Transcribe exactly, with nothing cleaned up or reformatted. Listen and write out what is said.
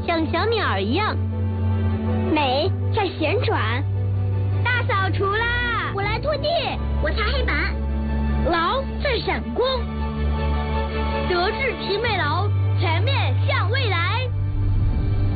像小鸟一样。 美在旋转。 大扫除啦！ 我来拖地， 我擦黑板。 劳在闪光。 德智体美劳全面